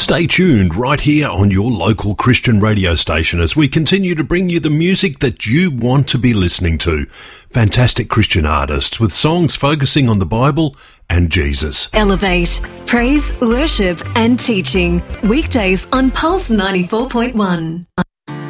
Stay tuned right here on your local Christian radio station as we continue to bring you the music that you want to be listening to. Fantastic Christian artists with songs focusing on the Bible and Jesus. Elevate, praise, worship and teaching. Weekdays on Pulse 94.1.